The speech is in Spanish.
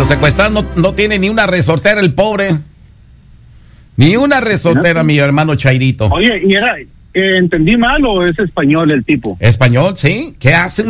lo secuestraron, no tiene ni una resortera el pobre. Ni una resortera, mi hermano Chairito. Oye, ¿y entendí mal o es español el tipo? ¿Español? Sí. ¿Qué hace